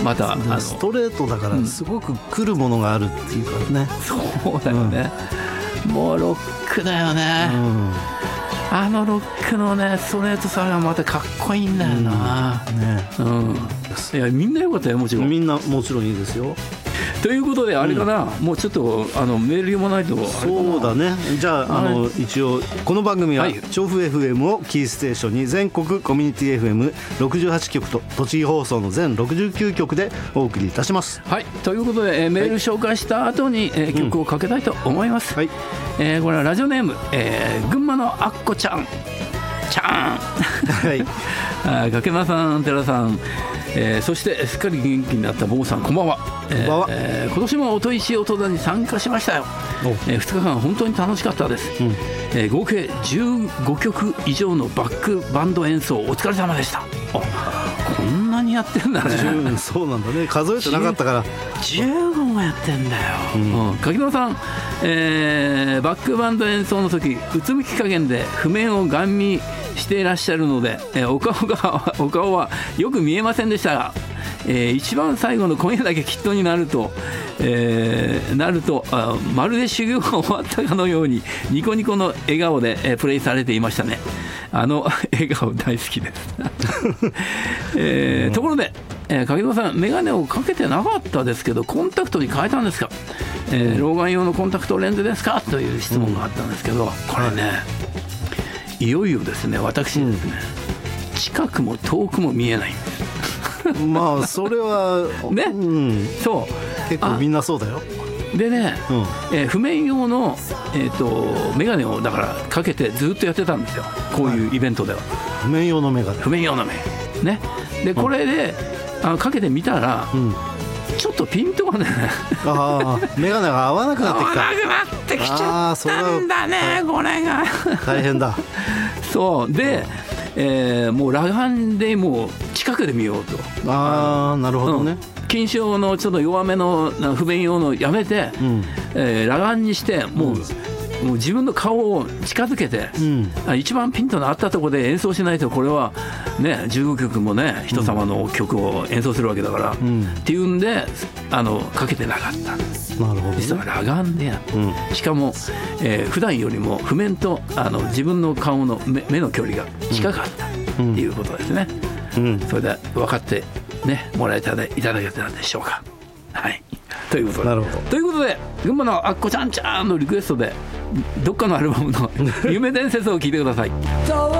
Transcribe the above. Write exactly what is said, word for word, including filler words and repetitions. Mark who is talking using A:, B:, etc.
A: またあの
B: ストレートだからすごく来るものがあるっていうかね、
A: うん、そうだよね、うん、もうロックだよね、うん、あのロックのねストレートさがまたかっこいいんだよな、うんねうん、いやみんなよかったよもちろん
B: みんなもちろんいいですよ
A: ということであれかな、うん、もうちょっとあのメール読まないとあれかな。
B: そうだね。じゃあ、はい、あの一応この番組は、はい、調布 エフエム をキーステーションに全国コミュニティ エフエムろくじゅうはち 局と栃木放送の全ろくじゅうきゅう局でお送りいたします。
A: はい、ということで、えー、メール紹介した後に、はいえー、曲をかけたいと思います、うんはいえー、これはラジオネーム、えー、群馬のあっこちゃんちゃんはいあかけまさん寺さんえー、そしてすっかり元気になった坊さんこんばんは、えーえー、今年も音石音座に参加しましたよ、えー、ふつかかん本当に楽しかったです、うんえー、合計じゅうごきょく以上のバックバンド演奏お疲れ様でした。あこんなにやってんだね
B: そうなんだね数えてなかったから
A: じゅうごもやってんだよ、うんうん、柿野さん、えー、バックバンド演奏の時うつむき加減で譜面をガン見していらっしゃるので、えー、お顔がお顔はよく見えませんでしたが、えー、一番最後の今夜だけきっとになると、えー、なるとあまるで修行が終わったかのようにニコニコの笑顔で、えー、プレイされていましたね。あの笑顔大好きです、えー、ところで、えー、柿野さんメガネをかけてなかったですけどコンタクトに変えたんですか、えー、老眼用のコンタクトレンズですかという質問があったんですけど、これねいよいよですね私ですね、うん、近くも遠くも見えないんです
B: まあそれは
A: ね、
B: うん、
A: そう
B: 結構みんなそうだよ
A: でね、うんえー、譜面用の、えー、とメガネをだからかけてずっとやってたんですよこういうイベントでは、
B: はい、譜面用のメガネ
A: 譜面用のメガネねでこれで、うん、あのかけてみたら、うん、ちょっとピントがね
B: あメガネが合わなくなってきた
A: 合わなくなってきちゃったんだねこれが
B: 大変だ
A: そうで、えー、もう裸眼でもう近くで見ようと
B: ああなるほどね、
A: うん、近視用のちょっと弱めの譜面用のやめて、うんえー、裸眼にしてもう、うんもう自分の顔を近づけて、うん、一番ピントの合ったところで演奏しないとこれはねじゅうごきょくもね人様の曲を演奏するわけだから、うん、っていうんであのかけてなかった。
B: なるほど、ね、
A: 実は裸眼でやって、うん、しかも、えー、普段よりも譜面とあの自分の顔の 目, 目の距離が近かったっていうことですね、うんうん、それで分かってねもらえたらいただけたでしょうか。はいということで、
B: なるほど
A: ということで群馬のあっこちゃんちゃんのリクエストでどっかのアルバムの夢伝説を聞いてください。